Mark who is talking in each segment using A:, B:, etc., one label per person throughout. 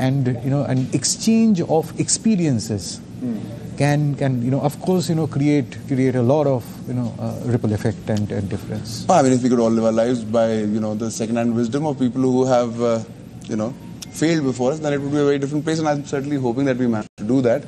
A: and an exchange of experiences can of course create a lot of ripple effect and difference.
B: I mean, if we could all live our lives by the second-hand wisdom of people who have failed before us, then it would be a very different place, and I'm certainly hoping that we manage to do that.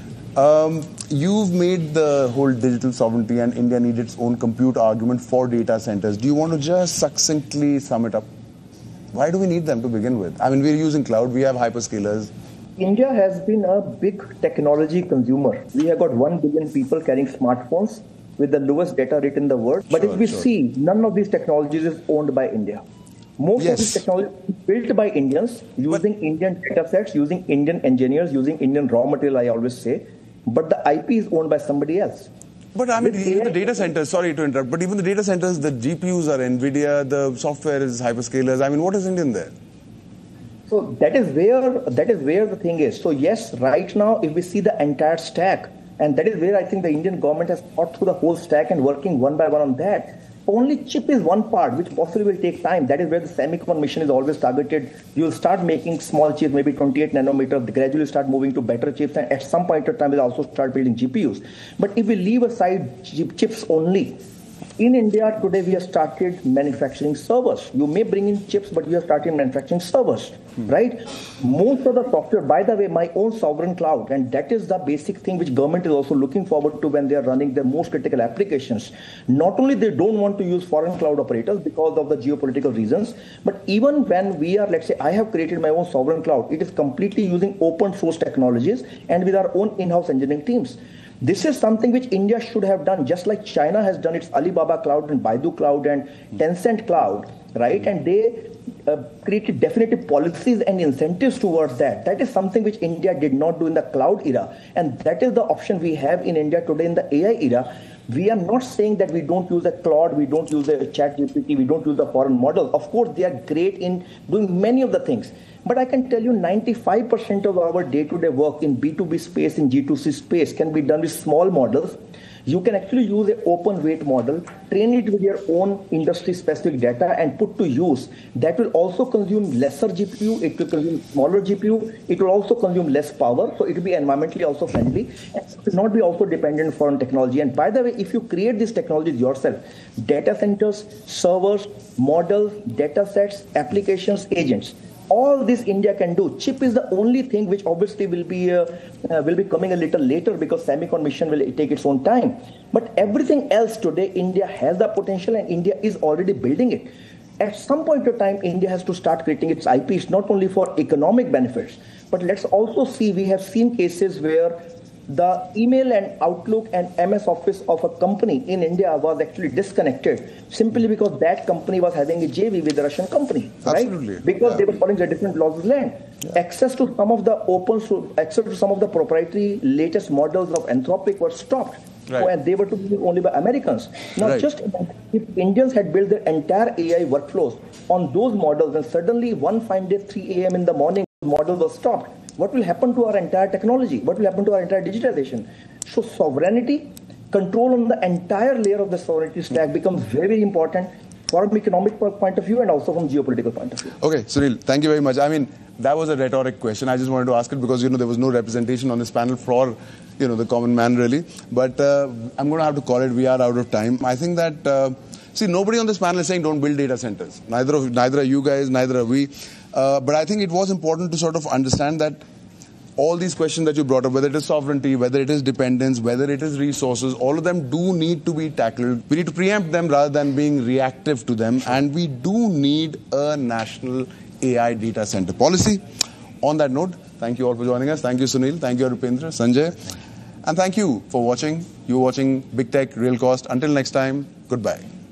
B: You've made the whole digital sovereignty and India needs its own compute argument for data centers. Do you want to just succinctly sum it up? Why do we need them to begin with? I mean, we're using cloud, we have hyperscalers.
C: India has been a big technology consumer. We have got 1 billion people carrying smartphones with the lowest data rate in the world. But if we see, none of these technologies is owned by India. Most of these technologies are built by Indians, using Indian data sets, using Indian engineers, using Indian raw material, I always say. But the IP is owned by somebody else.
B: But I mean, even the data centers, sorry to interrupt, but even the data centers, the GPUs are NVIDIA, the software is hyperscalers. I mean, what is Indian there?
C: So that is where the thing is. So yes, right now, if we see the entire stack, and that is where I think the Indian government has thought through the whole stack and working one by one on that. Only chip is one part, which possibly will take time. That is where the Semicon mission is always targeted. You'll start making small chips, maybe 28 nanometer, gradually start moving to better chips, and at some point of time, we'll also start building GPUs. But if we leave aside chips only, in India today, we have started manufacturing servers. You may bring in chips, but we have started manufacturing servers, right? Most of the software, by the way, my own sovereign cloud, and that is the basic thing which government is also looking forward to when they are running their most critical applications. Not only they don't want to use foreign cloud operators because of the geopolitical reasons, but even when we are, let's say, I have created my own sovereign cloud, it is completely using open source technologies and with our own in-house engineering teams. This is something which India should have done, just like China has done its Alibaba cloud and Baidu cloud and Tencent cloud, right? And they created definitive policies and incentives towards that. That is something which India did not do in the cloud era. And that is the option we have in India today in the AI era. We are not saying that we don't use a Claude, we don't use a ChatGPT, we don't use the foreign models. Of course, they are great in doing many of the things. But I can tell you 95% of our day-to-day work in B2B space, in G2C space can be done with small models. You can actually use an open weight model, train it with your own industry-specific data and put to use. That will also consume lesser GPU, it will consume smaller GPU, it will also consume less power, so it will be environmentally also friendly, and it will not be also dependent on technology. And by the way, if you create these technologies yourself, data centers, servers, models, data sets, applications, agents, all this India can do. Chip is the only thing which obviously will be coming a little later because Semicon mission will take its own time. But everything else today, India has the potential and India is already building it. At some point of time, India has to start creating its IPs, not only for economic benefits, but let's also see, we have seen cases where the email and Outlook and MS Office of a company in India was actually disconnected simply because that company was having a JV with the Russian company, right?
B: Absolutely.
C: Because they were following the different laws of the land. Access to some of the access to some of the proprietary latest models of Anthropic were stopped.
B: Right.
C: And they were to be used only by Americans. Now, just if Indians had built their entire AI workflows on those models, and suddenly one fine day, 3 a.m. in the morning, models were stopped, what will happen to our entire technology? What will happen to our entire digitization? So sovereignty, control on the entire layer of the sovereignty stack becomes very, very important from economic point of view and also from geopolitical point of view.
B: Okay, Sunil, thank you very much. I mean, that was a rhetoric question. I just wanted to ask it because, there was no representation on this panel for, the common man really. But I'm going to have to call it. We are out of time. I think that, see, nobody on this panel is saying don't build data centers. Neither are you guys, neither are we. But I think it was important to sort of understand that all these questions that you brought up, whether it is sovereignty, whether it is dependence, whether it is resources, all of them do need to be tackled. We need to preempt them rather than being reactive to them. And we do need a national AI data center policy. On that note, thank you all for joining us. Thank you, Sunil. Thank you, Rupendra, Sanjay. And thank you for watching. You were watching Big Tech, Real Cost. Until next time, goodbye.